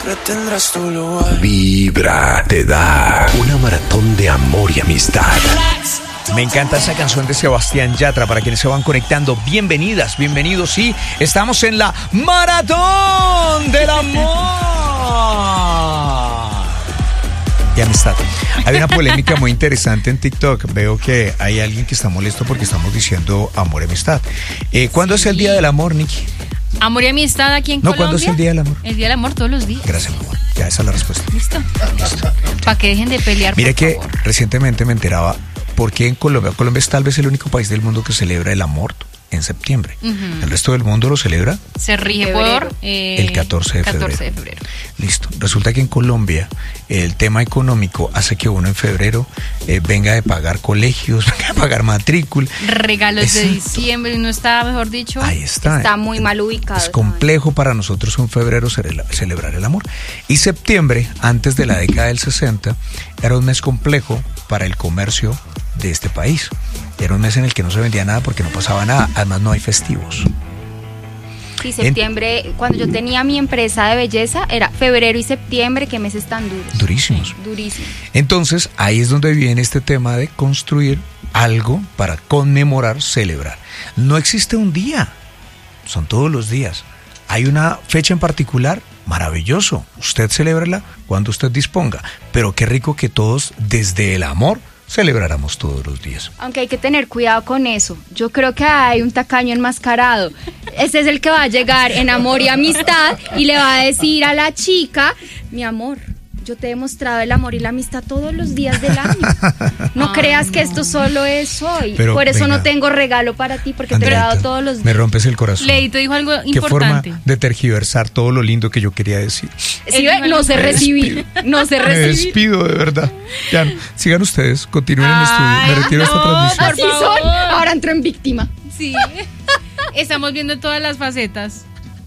siempre tendrás tu lugar. Vibra te da una maratón de amor y amistad. Me encanta esa canción de Sebastián Yatra. Para quienes se van conectando, bienvenidas, bienvenidos. Sí, estamos en la maratón del amor y amistad. Hay una polémica muy interesante en TikTok. Veo que hay alguien que está molesto porque estamos diciendo amor y amistad. ¿Cuándo es el Día del Amor, Nikki? Amor y amistad aquí en Colombia. ¿Cuándo es el Día del amor? El Día del amor todos los días. Gracias, mi amor. Ya esa es la respuesta. ¿Listo? Para que dejen de pelear, Mire por que favor. recientemente me enteraba por qué en Colombia. Colombia es tal vez el único país del mundo que celebra el amor en septiembre. El resto del mundo lo celebra Se rige por el 14 de febrero. 14 de febrero. Listo. Resulta que en Colombia el tema económico hace que uno en febrero venga de pagar colegios, venga de pagar matrícula. Regalos de Exacto. diciembre, no está, mejor dicho. Ahí está. Está muy mal ubicado. Es complejo para nosotros en febrero celebrar el amor. Y septiembre, antes de la década del 60, era un mes complejo para el comercio de este país. Era un mes en el que no se vendía nada porque no pasaba nada. Además, no hay festivos. Sí, septiembre, cuando yo tenía mi empresa de belleza, era febrero y septiembre, qué meses tan duros. Durísimos. Sí, durísimos. Entonces, ahí es donde viene este tema de construir algo para conmemorar, celebrar. No existe un día, son todos los días. Hay una fecha en particular, maravilloso. Usted celébrela cuando usted disponga. Pero qué rico que todos, desde el amor, celebráramos todos los días. Aunque hay que tener cuidado con eso. Yo creo que hay un tacaño enmascarado. Ese es el que va a llegar en amor y amistad y le va a decir a la chica, mi amor, yo te he demostrado el amor y la amistad todos los días del año. No creas que esto solo es hoy. Pero, por eso venga, no tengo regalo para ti, porque te lo he Andreita, dado todos los días. me rompes el corazón. Leito dijo algo Qué forma importante. de tergiversar todo lo lindo que yo quería decir. ¿Sí ve? No sé recibir. No sé Me recibir. despido, de verdad. Ya no. Sigan ustedes, continúen en el estudio. Me retiro de esta no, transmisión. Así por favor. son. Ahora entro en víctima. Sí. Estamos viendo todas las facetas.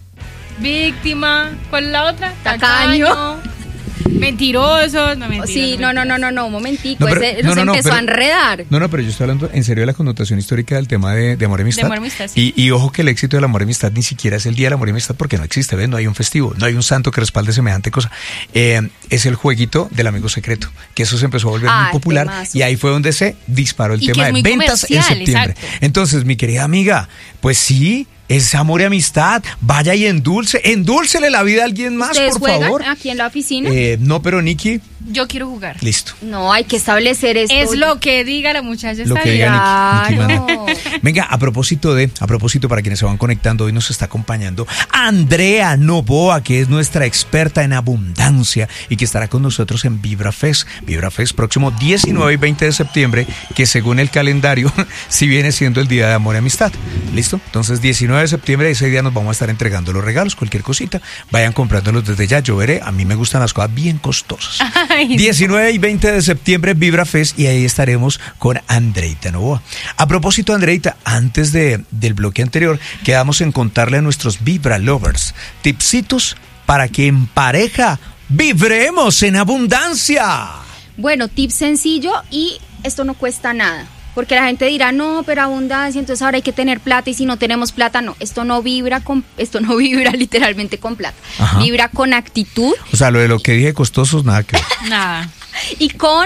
Víctima. ¿Cuál es la otra? Tacaño. Mentiroso. No, mentira. Sí, no, un momentico. No, pero- Ese nos empezó pero- a enredar. No, pero yo estoy hablando en serio de la connotación histórica del tema de amor y amistad. De amor y amistad, sí. Y ojo que el éxito del amor y amistad ni siquiera es el día del amor y amistad porque no existe, ¿ves? No hay un festivo, no hay un santo que respalde semejante cosa. Es el jueguito del amigo secreto, que eso se empezó a volver muy popular temazo. y ahí fue donde se disparó el Y que tema es de muy ventas en comercial, septiembre. exacto. Entonces, mi querida amiga, pues sí, es amor y amistad. Vaya y endúlcele la vida a alguien más, ¿Ustedes por juegan favor. aquí en la oficina? No, pero Nikki, Yo quiero jugar. listo. No, hay que establecer esto. Es lo que diga la muchacha. Lo está que bien. diga Nikki Claro. manda. Venga, a propósito para quienes se van conectando, hoy nos está acompañando Andrea Novoa, que es nuestra experta en abundancia y que estará con nosotros en Vibra Fest. Vibra Fest próximo 19 y 20 de septiembre, que según el calendario, sí viene siendo el Día de Amor y Amistad. ¿Listo? Entonces, 19 de septiembre, ese día nos vamos a estar entregando los regalos, cualquier cosita. Vayan comprándolos desde ya. Yo veré, a mí me gustan las cosas bien costosas. Ay, 19 y 20 de septiembre, Vibra Fest, y ahí estaremos con Andreita Novoa. A propósito, Andreita, antes del bloque anterior, quedamos en contarle a nuestros Vibra Lovers tipsitos para que en pareja vibremos en abundancia. Bueno, tip sencillo y esto no cuesta nada. Porque la gente dirá, no, pero abundancia, entonces ahora hay que tener plata y si no tenemos plata, no. Esto no vibra literalmente con plata. Ajá. Vibra con actitud O sea, lo de lo que dije costosos, nada que ver. nada. y con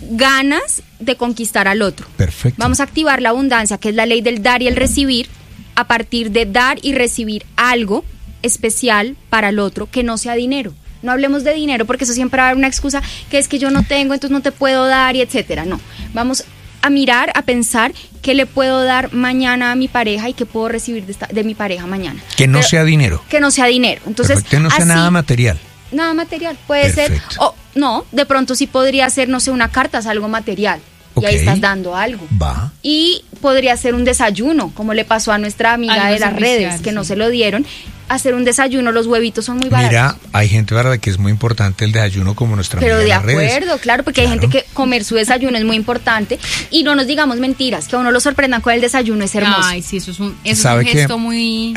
ganas de conquistar al otro. Perfecto. Vamos a activar la abundancia, que es la ley del dar y el recibir, a partir de dar y recibir algo especial para el otro que no sea dinero. No hablemos de dinero porque eso siempre va a haber una excusa, que es que yo no tengo, entonces no te puedo dar y etcétera. No, vamos a mirar, a pensar qué le puedo dar mañana a mi pareja y qué puedo recibir de mi pareja mañana. Que no Pero- sea dinero. Que no sea dinero. Entonces, Perfecto, que no sea así- nada material. Nada material, puede Perfecto. ser, o no, de pronto sí podría ser, no sé, una carta, es algo material, y ahí Ok. estás dando algo. Va. Y podría ser un desayuno, como le pasó a nuestra amiga Algo de las servicial, redes, que no sí. se lo dieron. Hacer un desayuno, los huevitos son muy baratos. Mira, hay gente, ¿verdad?, que es muy importante el desayuno como nuestra Pero amiga de las redes. acuerdo, claro, porque hay Claro. gente que comer su desayuno es muy importante. Y no nos digamos mentiras, que a uno lo sorprendan con el desayuno es hermoso. Ay, sí, eso es un ¿Sabe qué? gesto muy...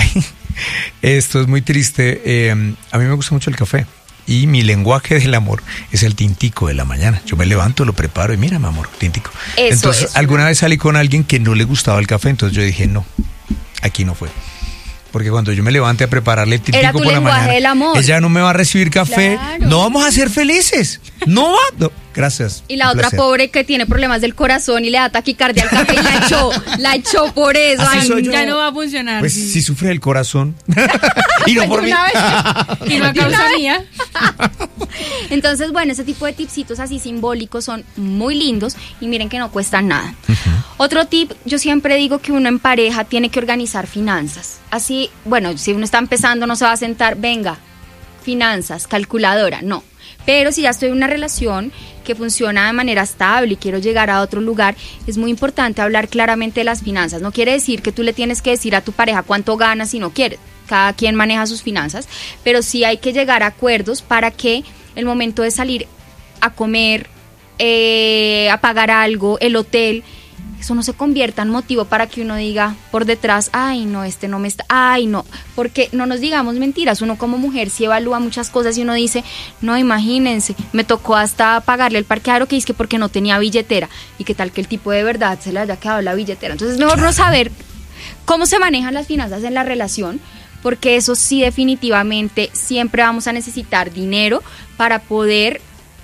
Esto es muy triste. A mí me gusta mucho el café. Y mi lenguaje del amor es el tintico de la mañana. Yo me levanto, lo preparo y mira, mi amor, tintico. Eso Entonces, es alguna vez salí con alguien que no le gustaba el café, entonces yo dije, no, aquí no fue. porque cuando yo me levante a prepararle el Era tintico tu por la lenguaje mañana, del amor. ella no me va a recibir café, Claro. no vamos a ser felices, no. Gracias. Y la un otra placer. pobre que tiene problemas del corazón y le da taquicardia al café y la echó por eso. Así Ay, soy yo. Ya no va a funcionar. Pues sí. si sufre del corazón y no por mí. Una vez. Y no a causa mía. Entonces, bueno, ese tipo de tipsitos así simbólicos son muy lindos y miren que no cuestan nada. Otro tip, yo siempre digo que uno en pareja tiene que organizar finanzas. Así, bueno, si uno está empezando no se va a sentar, venga, finanzas, calculadora, no. Pero si ya estoy en una relación que funciona de manera estable y quiero llegar a otro lugar, es muy importante hablar claramente de las finanzas. No quiere decir que tú le tienes que decir a tu pareja cuánto ganas si no quieres. Cada quien maneja sus finanzas, pero sí hay que llegar a acuerdos para que el momento de salir a comer, a pagar algo, el hotel, eso no se convierta en motivo para que uno diga por detrás, ay no, este no me está, ay no, porque no nos digamos mentiras, uno como mujer sí evalúa muchas cosas y uno dice, no, imagínense, me tocó hasta pagarle el parqueadero que es que porque no tenía billetera, y qué tal que el tipo de verdad se le haya quedado la billetera. Entonces es mejor no saber cómo se manejan las finanzas en la relación, porque eso sí definitivamente siempre vamos a necesitar dinero para poder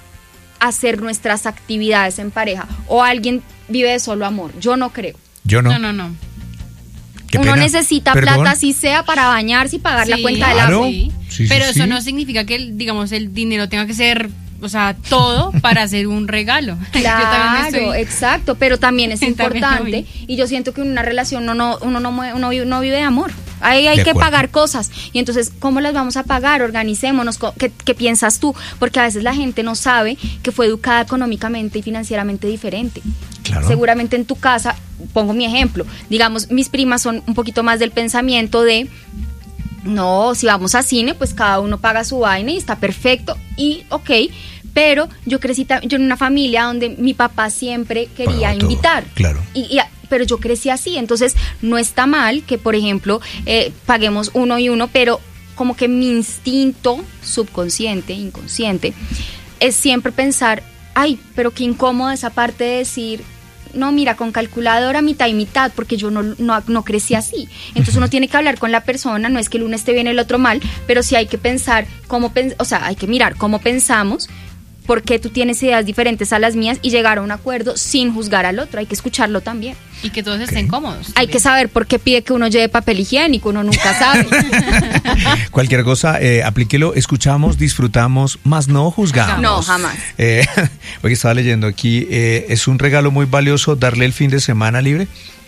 hacer nuestras actividades en pareja. O alguien vive de solo amor, yo no creo. Yo no. No. Qué Uno pena. necesita Perdón. plata, así sea para bañarse y pagar la Sí, cuenta del Claro. agua. sí. Sí, Pero sí, eso sí. no significa que, digamos, el dinero tenga que ser, o sea, todo para hacer un regalo. Yo también Claro, estoy- exacto, pero también es También importante y yo siento que en una relación uno no vive de amor. Ahí hay De que acuerdo. pagar cosas y entonces, ¿cómo las vamos a pagar? Organicémonos. ¿Qué piensas tú? Porque a veces la gente no sabe que fue educada económicamente y financieramente diferente. Claro. Seguramente en tu casa, pongo mi ejemplo, digamos, mis primas son un poquito más del pensamiento de no, si vamos a cine, pues cada uno paga su vaina y está perfecto y ok, pero yo crecí yo en una familia donde mi papá siempre quería Pagaba todo, invitar. claro. Pero yo crecí así, entonces no está mal que, por ejemplo, paguemos uno y uno, pero como que mi instinto subconsciente, inconsciente, es siempre pensar, ay, pero qué incómoda esa parte de decir, no, mira, con calculadora mitad y mitad, porque yo no crecí así. Entonces uno tiene que hablar con la persona, no es que el uno esté bien, el otro mal, pero sí hay que pensar hay que mirar cómo pensamos, por qué tú tienes ideas diferentes a las mías y llegar a un acuerdo sin juzgar al otro, hay que escucharlo también. Y que todos estén cómodos. Hay que saber por qué pide que uno lleve papel higiénico, uno nunca sabe. Cualquier cosa, aplíquelo, escuchamos, disfrutamos, más no juzgamos. No, jamás. Hoy estaba leyendo aquí, es un regalo muy valioso darle el fin de semana libre.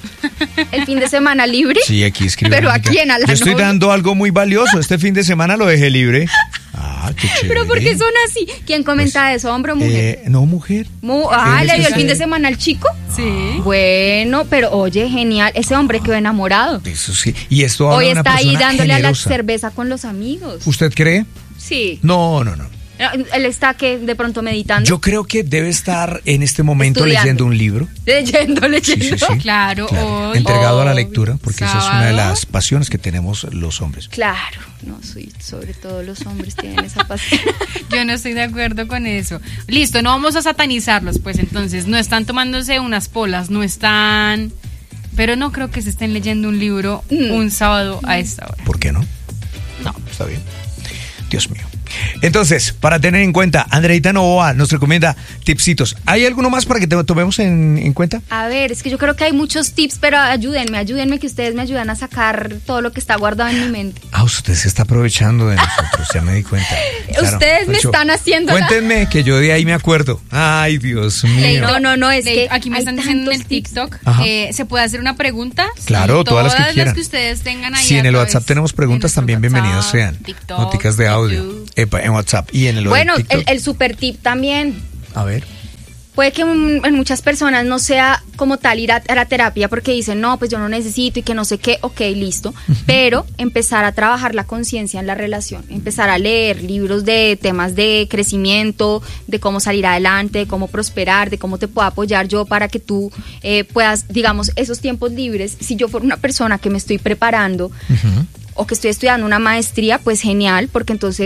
El fin de semana libre. Sí, aquí escribe. Pero Mónica. ¿a quién? ¿A la Yo estoy novia? dando algo muy valioso. Este fin de semana lo dejé libre. Ah, qué chévere. Pero ¿por qué son así? ¿Quién comenta eso, hombre o mujer? No, mujer. ¿Le dio el sí. fin de semana al chico? Sí. Bueno, pero oye, genial. Ese hombre quedó enamorado. Eso sí. Y esto habla Hoy de una está ahí persona dándole a la generosa. cerveza con los amigos. ¿Usted cree? Sí. No. Él está que de pronto meditando. Yo creo que debe estar en este momento Estudiando. leyendo un libro. Leyendo. Sí. Claro, hoy. Entregado a la Obvio. lectura, porque esa es una de Sábado. las pasiones que tenemos los hombres. Claro. No, sobre todo los hombres tienen esa pasión. Yo no estoy de acuerdo con eso. Listo, no vamos a satanizarlos, pues entonces no están tomándose unas polas, no están... Pero no creo que se estén leyendo un libro un sábado a esta hora. ¿Por qué no? No, está bien. Dios mío. Entonces, para tener en cuenta, Andreita Novoa nos recomienda tipsitos. ¿Hay alguno más para que te tomemos en cuenta? A ver, es que yo creo que hay muchos tips, pero ayúdenme que ustedes me ayudan a sacar todo lo que está guardado en mi mente. Ah, usted se está aprovechando de nosotros, ya me di cuenta. Ustedes me Ocho. están haciendo Cuéntenme, que yo de ahí me acuerdo. Ay, Dios mío. No, es Ley, que aquí me hay están diciendo en el tantos tips. TikTok, Ajá. ¿se puede hacer una pregunta? Claro, Sí, todas las que quieran. ustedes tengan ahí. Si en a el través WhatsApp tenemos preguntas, de también nuestro bienvenidas WhatsApp, sean. TikTok, Noticas de audio. YouTube. En WhatsApp y en el Bueno, TikTok. el super tip también. A ver. Puede que en muchas personas no sea como tal ir a la terapia porque dicen, no, pues yo no necesito y que no sé qué, ok, listo. Pero empezar a trabajar la conciencia en la relación, empezar a leer libros de temas de crecimiento, de cómo salir adelante, de cómo prosperar, de cómo te puedo apoyar yo para que tú puedas, digamos, esos tiempos libres. Si yo fuera una persona que me estoy preparando o que estoy estudiando una maestría, pues genial, porque entonces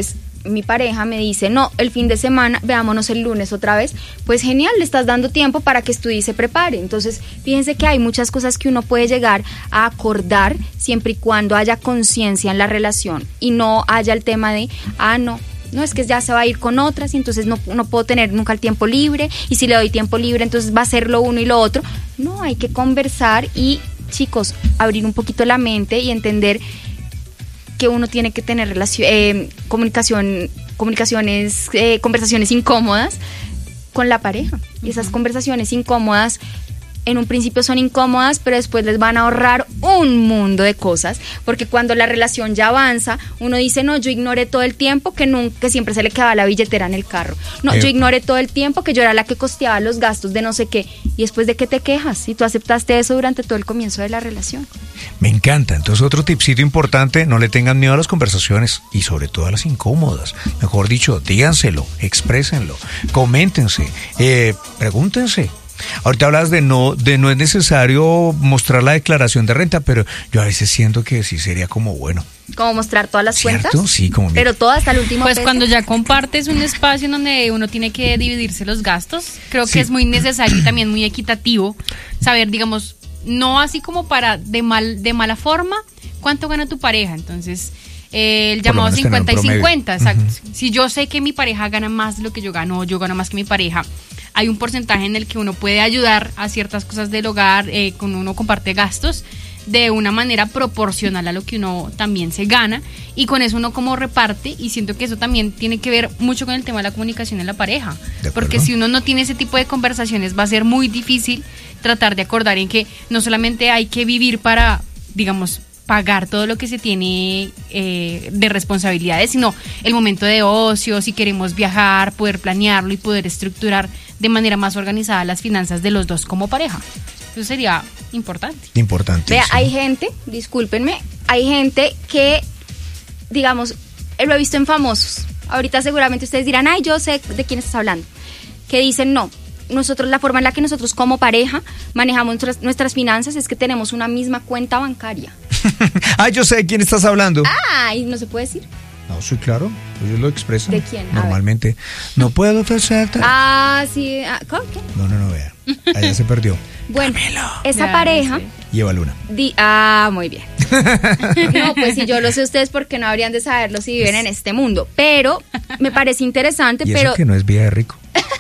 mi pareja me dice, no, el fin de semana, veámonos el lunes otra vez, pues genial, le estás dando tiempo para que estudie y se prepare. Entonces, fíjense que hay muchas cosas que uno puede llegar a acordar siempre y cuando haya conciencia en la relación y no haya el tema de, no, es que ya se va a ir con otras y entonces no puedo tener nunca el tiempo libre, y si le doy tiempo libre entonces va a ser lo uno y lo otro. No, hay que conversar y, chicos, abrir un poquito la mente y entender que uno tiene que tener conversaciones incómodas con la pareja. Y esas conversaciones incómodas en un principio son incómodas, pero después les van a ahorrar un mundo de cosas, porque cuando la relación ya avanza, uno dice, no, yo ignoré todo el tiempo que siempre se le quedaba la billetera en el carro. No, yo ignoré todo el tiempo que yo era la que costeaba los gastos de no sé qué. Y después, ¿de qué te quejas? Si tú aceptaste eso durante todo el comienzo de la relación. Me encanta. Entonces, otro tipcito importante, no le tengan miedo a las conversaciones y sobre todo a las incómodas. Mejor dicho, díganselo, exprésenlo, coméntense, pregúntense. Ahorita hablas de no es necesario mostrar la declaración de renta, pero yo a veces siento que sí sería como bueno. ¿Como mostrar todas las ¿cierto? cuentas? Sí, como pero todas hasta el último Pues peso. cuando ya compartes un espacio en donde uno tiene que dividirse los gastos, creo Sí. que es muy necesario y también muy equitativo saber, digamos, no así como para de mala forma, cuánto gana tu pareja. Entonces, el Por lo llamado menos tener 50 y un promedio. 50, exacto. Si yo sé que mi pareja gana más de lo que yo gano más que mi pareja, hay un porcentaje en el que uno puede ayudar a ciertas cosas del hogar, cuando uno comparte gastos de una manera proporcional a lo que uno también se gana, y con eso uno como reparte, y siento que eso también tiene que ver mucho con el tema de la comunicación en la pareja, porque si uno no tiene ese tipo de conversaciones va a ser muy difícil tratar de acordar en que no solamente hay que vivir para, digamos, pagar todo lo que se tiene de responsabilidades, sino el momento de ocio, si queremos viajar, poder planearlo y poder estructurar de manera más organizada las finanzas de los dos como pareja. Eso sería importante. Importante. Vea, hay gente, discúlpenme, hay gente que, digamos, lo he visto en famosos. Ahorita seguramente ustedes dirán, ay, yo sé de quién estás hablando. Que dicen, no, nosotros, la forma en la que nosotros como pareja manejamos nuestras finanzas es que tenemos una misma cuenta bancaria. Yo sé de quién estás hablando. ¿Y no se puede decir? No, sí, claro. Ellos lo expresan. ¿De quién? A Normalmente. No puedo ofrecerte. Sí. ¿Cómo? ¿Qué? No, vea. Allá se perdió. Bueno, esa Ya, pareja... sí. Lleva Luna. Muy bien. No, pues si yo lo sé, ustedes porque no habrían de saberlo si viven en este mundo. Pero me parece interesante, Y eso pero que no es vida de rico.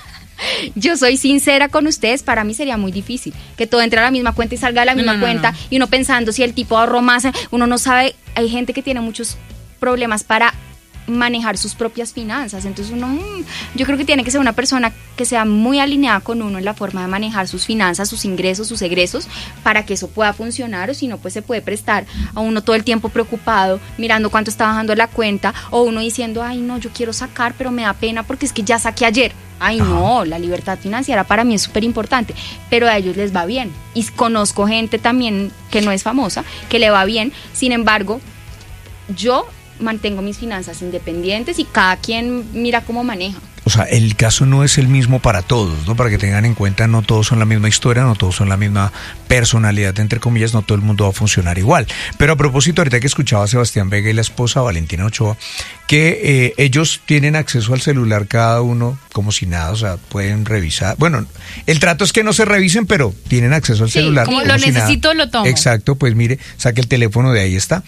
yo soy sincera con ustedes, para mí sería muy difícil que todo entre a la misma cuenta y salga de la misma cuenta. No. Y uno pensando si el tipo ahorró más, uno no sabe. Hay gente que tiene muchos problemas para manejar sus propias finanzas, entonces uno, yo creo que tiene que ser una persona que sea muy alineada con uno en la forma de manejar sus finanzas, sus ingresos, sus egresos, para que eso pueda funcionar, o si no, pues se puede prestar a uno todo el tiempo preocupado, mirando cuánto está bajando la cuenta, o uno diciendo, ay no, yo quiero sacar, pero me da pena porque es que ya saqué ayer. Ay no, la libertad financiera para mí es súper importante, pero a ellos les va bien, y conozco gente también que no es famosa, que le va bien. Sin embargo, yo mantengo mis finanzas independientes y cada quien mira cómo maneja. O sea, el caso no es el mismo para todos, ¿no? Para que tengan en cuenta, no todos son la misma historia, no todos son la misma personalidad, entre comillas, no todo el mundo va a funcionar igual. Pero a propósito, ahorita que escuchaba a Sebastián Vega y la esposa Valentina Ochoa, que ellos tienen acceso al celular cada uno como si nada, o sea, pueden revisar. Bueno, el trato es que no se revisen, pero tienen acceso al celular. Como como lo si nada. necesito, lo tomo. Exacto, pues mire, saque el teléfono, de ahí está.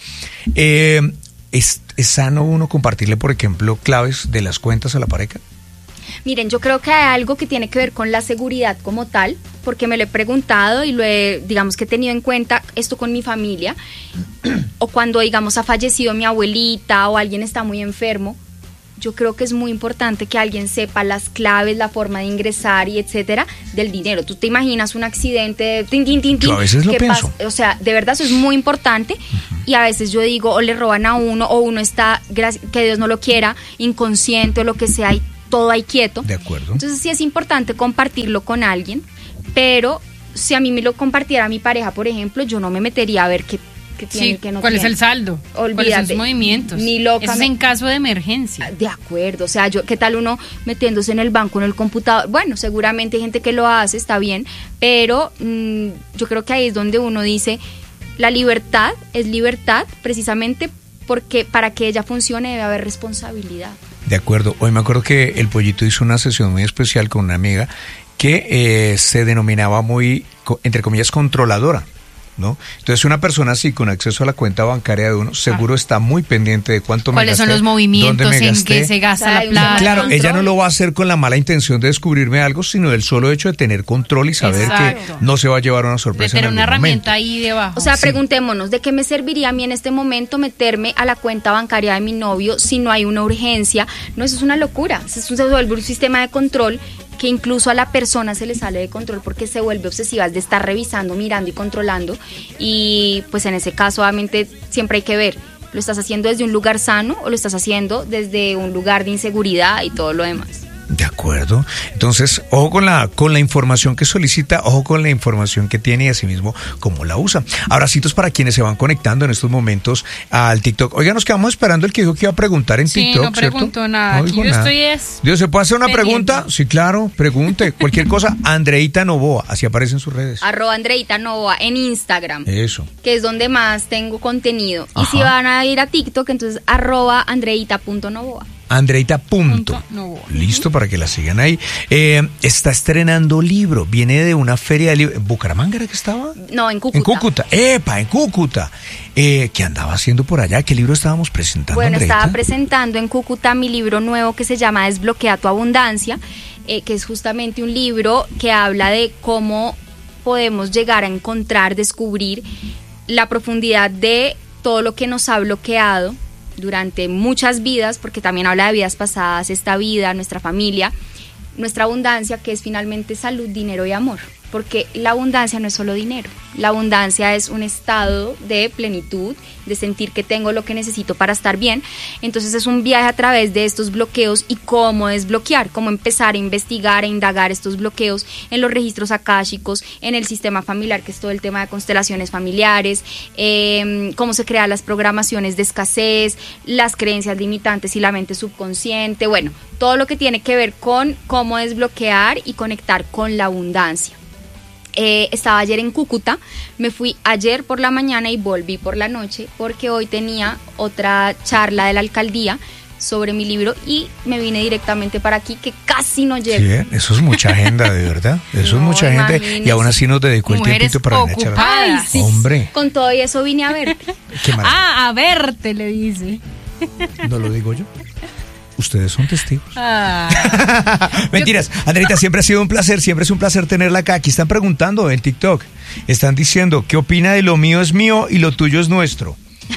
¿Es sano uno compartirle, por ejemplo, claves de las cuentas a la pareja? Miren, yo creo que hay algo que tiene que ver con la seguridad como tal, porque me lo he preguntado y digamos que he tenido en cuenta esto con mi familia, o cuando, digamos, ha fallecido mi abuelita o alguien está muy enfermo. Yo creo que es muy importante que alguien sepa las claves, la forma de ingresar y etcétera del dinero. Tú te imaginas un accidente, Yo a veces lo pienso. o sea, de verdad eso es muy importante. Y a veces yo digo, o le roban a uno, o uno está, que Dios no lo quiera, inconsciente o lo que sea, y todo ahí quieto. De acuerdo. Entonces sí es importante compartirlo con alguien, pero si a mí me lo compartiera mi pareja, por ejemplo, yo no me metería a ver qué tiene y qué no ¿cuál tiene. es el saldo? ¿Cuáles son Olvídate. sus movimientos? Ni loca Eso es me- en caso de emergencia. De acuerdo, o sea, ¿qué tal uno metiéndose en el banco, en el computador? Bueno, seguramente hay gente que lo hace, está bien, pero yo creo que ahí es donde uno dice, la libertad es libertad precisamente porque para que ella funcione debe haber responsabilidad. De acuerdo. Hoy me acuerdo que el Pollito hizo una sesión muy especial con una amiga que se denominaba muy, entre comillas, controladora, ¿no? Entonces una persona así con acceso a la cuenta bancaria de uno seguro está muy pendiente de cuánto me gasté, cuáles son los movimientos dónde me en gasté. que se gasta la Claro, plata. Claro, control. ella no lo va a hacer con la mala intención de descubrirme algo, sino del solo hecho de tener control y saber Exacto. que no se va a llevar una De sorpresa tener en una algún herramienta momento. ahí debajo. O sea, Sí. preguntémonos, ¿de qué me serviría a mí en este momento meterme a la cuenta bancaria de mi novio si no hay una urgencia? No, eso es una locura. Eso se vuelve un sistema de control que incluso a la persona se le sale de control porque se vuelve obsesiva de estar revisando, mirando y controlando. Y pues en ese caso, obviamente, siempre hay que ver, ¿lo estás haciendo desde un lugar sano o lo estás haciendo desde un lugar de inseguridad y todo lo demás? De acuerdo. Entonces, ojo con la información que solicita, ojo con la información que tiene y asimismo cómo la usa. Abracitos para quienes se van conectando en estos momentos al TikTok. Oiga, nos quedamos esperando el que dijo que iba a preguntar en Sí, TikTok, no preguntó ¿cierto? nada. No Aquí dijo yo nada. estoy Dios, ¿se puede hacer una pendiente. pregunta? Sí, claro, pregunte. Cualquier cosa, Andreita Novoa, así aparece en sus redes. @Andreita Novoa en Instagram. Eso. Que es donde más tengo contenido. Y Ajá. si van a ir a TikTok, entonces @Andreita.Novoa. Andreita punto. Punto Novoa. Listo para que la sigan ahí. Está estrenando libro. Viene de una feria de libros. ¿En Bucaramanga era que estaba? No, en Cúcuta. En Cúcuta. ¡Epa! En Cúcuta. ¿Qué andaba haciendo por allá? ¿Qué libro estábamos presentando, Bueno, Andreita? estaba presentando en Cúcuta mi libro nuevo que se llama Desbloquea tu abundancia, que es justamente un libro que habla de cómo podemos llegar a encontrar, descubrir la profundidad de todo lo que nos ha bloqueado durante muchas vidas, porque también habla de vidas pasadas, esta vida, nuestra familia, nuestra abundancia, que es finalmente salud, dinero y amor. Porque la abundancia no es solo dinero, la abundancia es un estado de plenitud, de sentir que tengo lo que necesito para estar bien. Entonces es un viaje a través de estos bloqueos y cómo desbloquear, cómo empezar a investigar, a indagar estos bloqueos en los registros akáshicos, en el sistema familiar, que es todo el tema de constelaciones familiares, cómo se crean las programaciones de escasez, las creencias limitantes y la mente subconsciente, bueno, todo lo que tiene que ver con cómo desbloquear y conectar con la abundancia. Estaba ayer en Cúcuta, me fui ayer por la mañana y volví por la noche porque hoy tenía otra charla de la alcaldía sobre mi libro y me vine directamente para aquí, que casi no llego. Sí, eso es mucha agenda, de verdad. Eso No, es mucha gente. imagínese. Y aún así nos dedicó el Mujeres tiempito para venir a charlar. ocupadas. Ay, sí, Hombre, con todo y eso vine a ver. qué maravilla. A verte, le dice. ¿No lo digo yo? Ustedes son testigos. Ah. Mentiras, Andreita, siempre ha sido un placer, siempre es un placer tenerla acá. Aquí están preguntando en TikTok, están diciendo, ¿qué opina de lo mío es mío y lo tuyo es nuestro?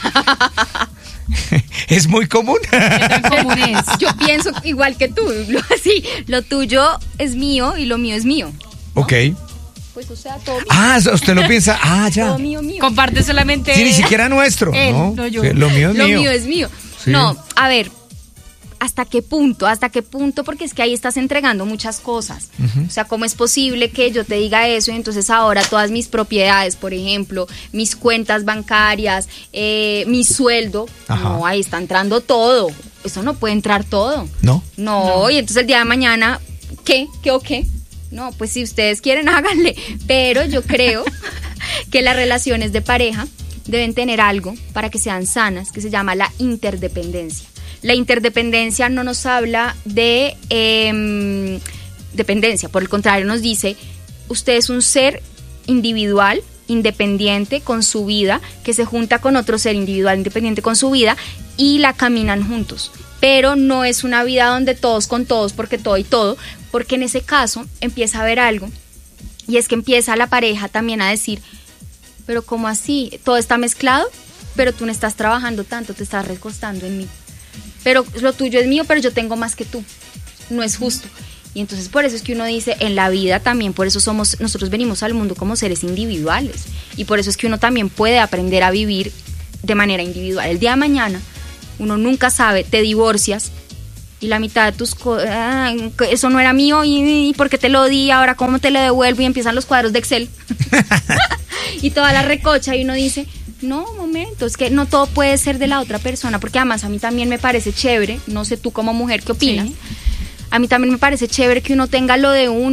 Es muy común. ¿Qué tan común es? Yo pienso igual que tú, así, lo tuyo es mío y lo mío es mío. Ok. Pues o sea, todo mío. Ah, usted lo piensa. Ah, ya. Todo mío, mío. Comparte solamente. Sí, ni siquiera nuestro. Él, ¿no? no yo. Sí, lo mío es Lo mío. mío es mío. Sí. No, a ver, ¿hasta qué punto? ¿Hasta qué punto? Porque es que ahí estás entregando muchas cosas. O sea, ¿cómo es posible que yo te diga eso y entonces ahora todas mis propiedades, por ejemplo, mis cuentas bancarias, mi sueldo, Ajá. no, ahí está entrando todo. Eso no puede entrar todo. ¿No? No, y entonces el día de mañana, ¿qué? ¿Qué o qué? No, pues si ustedes quieren, háganle. Pero yo creo que las relaciones de pareja deben tener algo para que sean sanas, que se llama la interdependencia. La interdependencia no nos habla de dependencia, por el contrario nos dice, usted es un ser individual, independiente con su vida, que se junta con otro ser individual, independiente con su vida y la caminan juntos. Pero no es una vida donde todos con todos, porque todo y todo, porque en ese caso empieza a haber algo, y es que empieza la pareja también a decir, pero ¿cómo así? Todo está mezclado, pero tú no estás trabajando tanto, te estás recostando en mí. Pero lo tuyo es mío, pero yo tengo más que tú. No es justo. Y entonces por eso es que uno dice, en la vida también, por eso nosotros venimos al mundo como seres individuales. Y por eso es que uno también puede aprender a vivir de manera individual. El día de mañana, uno nunca sabe, te divorcias y la mitad de tus cosas, eso no era mío y ¿por qué te lo di? Ahora ¿cómo te lo devuelvo? Y empiezan los cuadros de Excel. Y toda la recocha y uno dice, no, momento, es que no todo puede ser de la otra persona, porque además a mí también me parece chévere, no sé tú como mujer qué opinas, Sí. a mí también me parece chévere que uno tenga lo de uno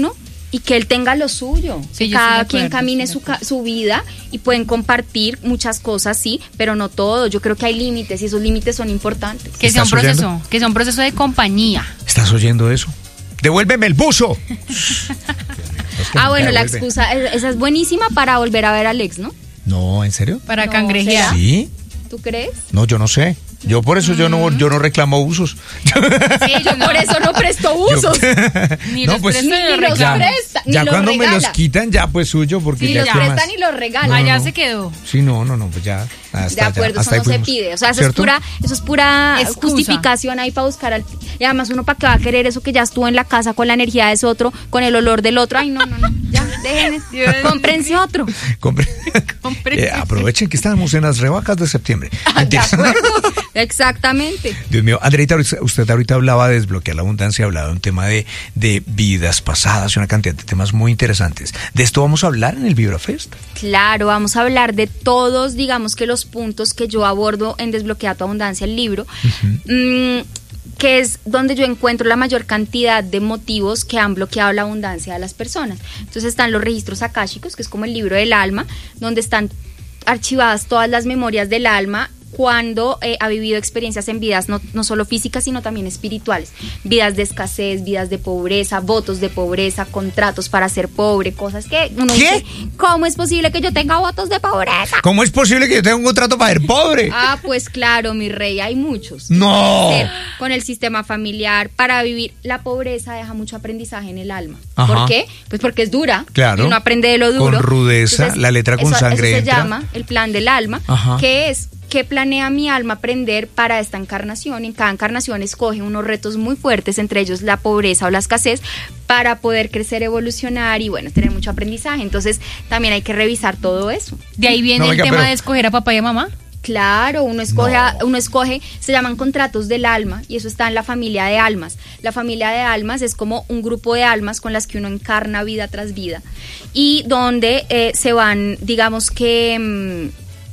y que él tenga lo suyo, Sí, que yo cada estoy de quien acuerdo, camine estoy de su vida y pueden compartir muchas cosas, sí, pero no todo. Yo creo que hay límites y esos límites son importantes. Que sea un ¿Estás proceso, oyendo? que sea un proceso de compañía. ¿Estás oyendo eso? ¡Devuélveme el buzo! Bueno, la Devuelve. excusa, esa es buenísima para volver a ver a Alex, ¿no? No, ¿en serio? Para No, cangrejear. ¿Sí? ¿Tú crees? No, yo no sé. Yo por eso yo no reclamo usos. Sí, yo no. Por eso no presto usos. Ni No, los pues, presta ni ni los los regala. presta, ni Ya los cuando me los regala. quitan, ya pues suyo, porque Ni ya los qué presta más. ni los regala. No, Allá no. se quedó. Sí, no, pues ya. De acuerdo, eso ahí no se fuimos. pide. O sea, eso ¿Cierto? es pura Excusa. justificación ahí para buscar al... Y además uno para qué va a querer eso que ya estuvo en la casa con la energía de ese otro, con el olor del otro. Ay, no. Ya, déjenme. Dios. Cómprense otro. Compre. Aprovechen que estamos en las rebacas de septiembre. De Mentiras. acuerdo. Exactamente. Dios mío, Andreita, usted ahorita hablaba de desbloquear la abundancia, hablaba de un tema de vidas pasadas y una cantidad de temas muy interesantes. De esto vamos a hablar en el VibraFest. Claro, vamos a hablar de todos, digamos que los puntos que yo abordo en Desbloquea tu Abundancia, el libro, que es donde yo encuentro la mayor cantidad de motivos que han bloqueado la abundancia de las personas. Entonces están los registros akáshicos, que es como el libro del alma, donde están archivadas todas las memorias del alma cuando ha vivido experiencias en vidas no solo físicas, sino también espirituales. Vidas de escasez, vidas de pobreza, votos de pobreza, contratos para ser pobre, cosas que uno ¿Qué? dice, ¿cómo es posible que yo tenga votos de pobreza? ¿Cómo es posible que yo tenga un contrato para ser pobre? Ah, pues claro, mi rey, hay muchos. No. Puede ser con el sistema familiar, para vivir. La pobreza deja mucho aprendizaje en el alma. Ajá. ¿Por qué? Pues porque es dura. Claro. Y uno aprende de lo duro. Con rudeza, la letra con sangre Eso se entra. llama el plan del alma, Ajá. que es ¿qué planea mi alma aprender para esta encarnación? En cada encarnación escoge unos retos muy fuertes, entre ellos la pobreza o la escasez, para poder crecer, evolucionar y bueno, tener mucho aprendizaje. Entonces también hay que revisar todo eso. De ahí viene No, el oiga, tema pero- de escoger a papá y a mamá. Claro, uno escoge, se llaman contratos del alma y eso está en la familia de almas. La familia de almas es como un grupo de almas con las que uno encarna vida tras vida y donde se van, digamos que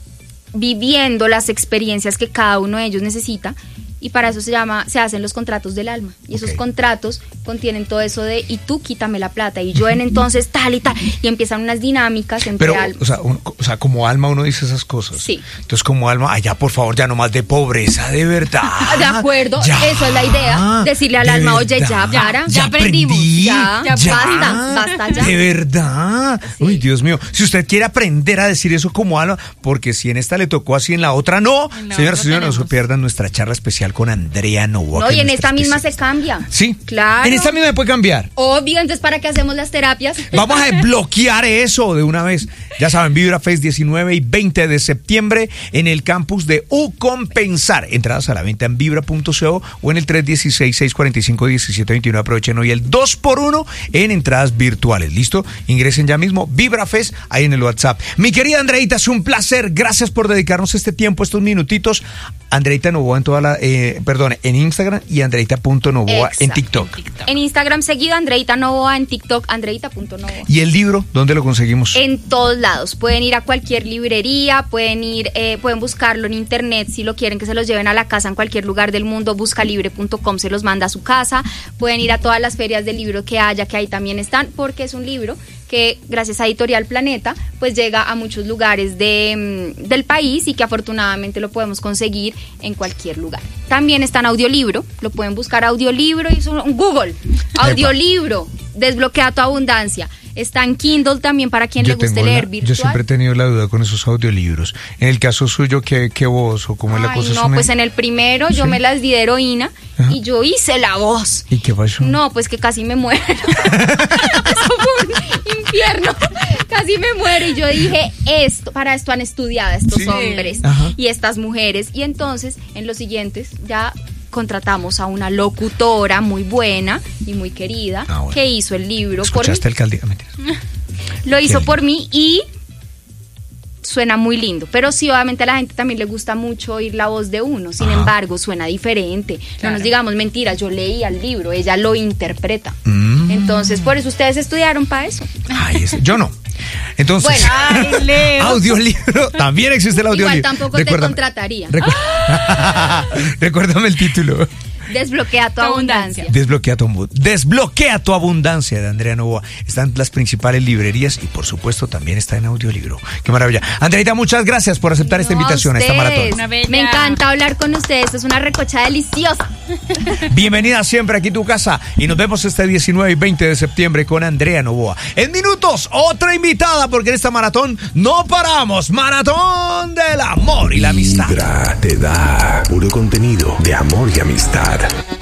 viviendo las experiencias que cada uno de ellos necesita. Y para eso se hacen los contratos del alma. Y esos Ok. contratos contienen todo eso de, y tú quítame la plata, y yo en entonces tal y tal. Y empiezan unas dinámicas entre Pero, almas. o sea, como alma uno dice esas cosas. Sí. Entonces, como alma, allá por favor, ya no más de pobreza, de verdad. De acuerdo, eso es la idea. Decirle al de alma, oye, ya verdad, para. ya aprendimos, aprendí, ya basta ya. De verdad. Sí. Uy, Dios mío. Si usted quiere aprender a decir eso como alma, porque si en esta le tocó así, en la otra no. En la Señoras y otra señores, no se tenemos. pierdan nuestra charla especial con Andrea Novoa. No, que y es en nuestra esta misma se especialista. cambia. Sí. Claro. En esta misma puede cambiar. Obvio, entonces ¿para qué hacemos las terapias? Vamos a desbloquear eso de una vez. Ya saben, VibraFest 19 y 20 de septiembre en el campus de Ucompensar. Entradas a la venta en vibra.co o en el 316-645-1721. Aprovechen hoy el 2x1 en entradas virtuales. ¿Listo? Ingresen ya mismo. VibraFest ahí en el WhatsApp. Mi querida Andreita, es un placer. Gracias por dedicarnos este tiempo, estos minutitos. Andreita Novoa en Instagram y Andreita.Novoa en Exacto. TikTok. En Instagram seguido Andreita Novoa, en TikTok Andreita.Novoa. ¿Y el libro? ¿Dónde lo conseguimos? En todos lados, pueden ir a cualquier librería, pueden buscarlo en internet si lo quieren que se los lleven a la casa en cualquier lugar del mundo, buscalibre.com se los manda a su casa, pueden ir a todas las ferias del libro que haya, que ahí también están, porque es un libro que gracias a Editorial Planeta pues llega a muchos lugares del país y que afortunadamente lo podemos conseguir en cualquier lugar. También está en audiolibro, lo pueden buscar audiolibro y Google, audiolibro, Desbloquea tu Abundancia. Está en Kindle también para quien le guste leer virtual. Yo siempre he tenido la duda con esos audiolibros. En el caso suyo, ¿qué voz o cómo es la cosa? No, pues en el primero yo ¿Sí? me las di de heroína. Ajá. Y yo hice la voz. ¿Y qué pasó? No, pues que casi me muero. Eso fue un infierno. Casi me muero. Y yo dije, para esto han estudiado estos Sí. hombres Ajá. y estas mujeres. Y entonces, en los siguientes, ya contratamos a una locutora muy buena y muy querida Bueno. que hizo el libro por mí. ¿Escuchaste alcaldía? Mentiras. Lo hizo Qué por mí y suena muy lindo, pero sí, obviamente a la gente también le gusta mucho oír la voz de uno, sin Ajá. embargo suena diferente, no Claro. nos digamos mentiras, yo leía el libro, ella lo interpreta, Mm. entonces por eso ustedes estudiaron para eso. Ay, yo no. Entonces, Bueno, Ay, Leo. audiolibro, también existe el audiolibro. igual tampoco te contrataría. Recuérdame el título. Desbloquea tu abundancia. Desbloquea tu abundancia de Andrea Novoa. Están las principales librerías y por supuesto también está en audiolibro. Qué maravilla. Andreita, muchas gracias por aceptar esta invitación a esta maratón. Me encanta hablar con ustedes. Es una recocha deliciosa. Bienvenida siempre aquí a tu casa y nos vemos este 19 y 20 de septiembre con Andrea Novoa. En minutos, otra invitada porque en esta maratón no paramos. Maratón del amor y la amistad. Vibra te da puro contenido de amor y amistad.